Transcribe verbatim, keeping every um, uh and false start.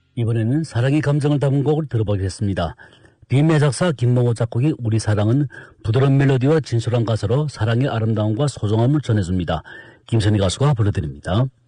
이번에는 사랑의 감정을 담은 곡을 들어보겠습니다. 빔의 작사 김몽호 작곡의 우리 사랑은 부드러운 멜로디와 진솔한 가사로 사랑의 아름다움과 소중함을 전해줍니다. 김선희 가수가 불러드립니다.